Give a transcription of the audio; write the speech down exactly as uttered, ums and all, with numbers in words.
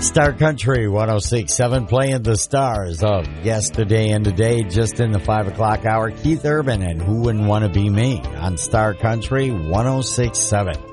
Star Country one oh six point seven playing the stars of yesterday and today just in the five o'clock hour. Keith Urban and Who Wouldn't Want to Be Me on Star Country one oh six point seven.